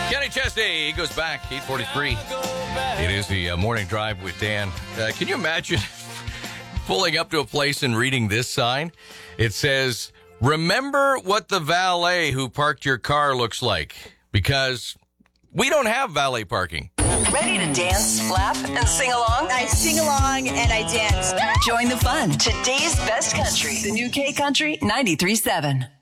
Kenny Chesney, he goes back, 8:43. It is the morning drive with Dan. Can you imagine pulling up to a place and reading this sign? It says, remember what the valet who parked your car looks like, because we don't have valet parking. Ready to dance, laugh, and sing along? I sing along and I dance. Join the fun. Today's best country. The new K Country 93.7.